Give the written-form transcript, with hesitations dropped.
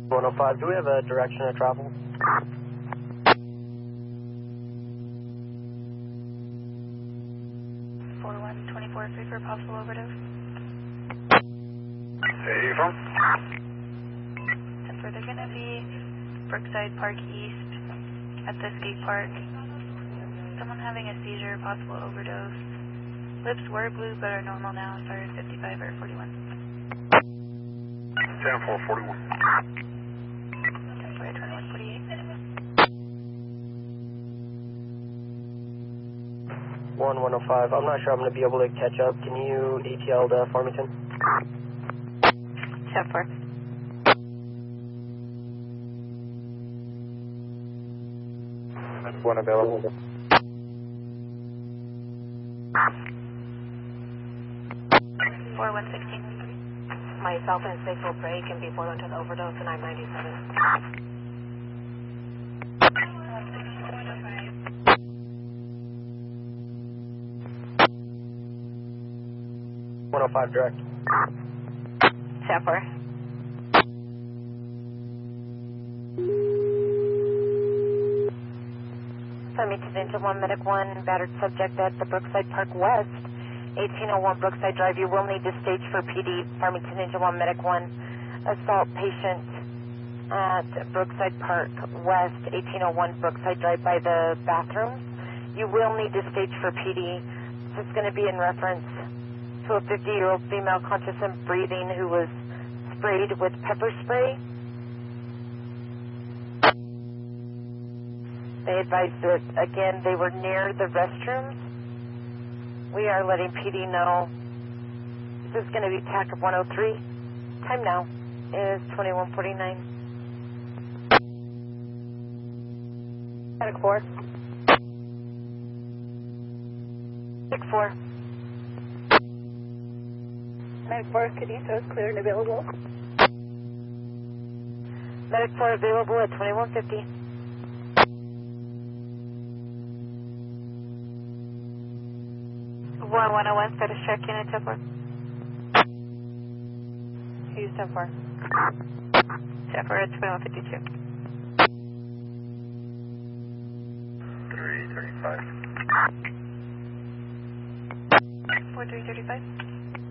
105, do we have a direction of travel? 4124, free for possible overdose. Hey, from? And they're going to be Brookside Park East at the skate park. Someone having a seizure, possible overdose. Lips were blue but are normal now. Sorry, 55 or 41. 10-4-41. 2148. 105, I'm not sure I'm going to be able to catch up. Can you ATL to Farmington? 10-4. One available. 4116. Myself and Six will break and be 412 overdose and I'm 97. 105 direct. 10-4. Farmington Ninja 1, Medic 1, battered subject at the Brookside Park West, 1801 Brookside Drive. You will need to stage for PD. Farmington Ninja 1, Medic 1, assault patient at Brookside Park West, 1801 Brookside Drive by the bathrooms. You will need to stage for PD. This is going to be in reference to a 50-year-old female conscious and breathing who was sprayed with pepper spray. They advised that, again, they were near the restrooms. We are letting PD know. This is going to be TAC of 103. Time now is 2149. Medic 4. 6-4. Medic 4, Cadito is clear and available. Medic 4 available at 2150. One 101, status check unit 10-4. Use 10-4. 10-4 at 2152. 335. 4335.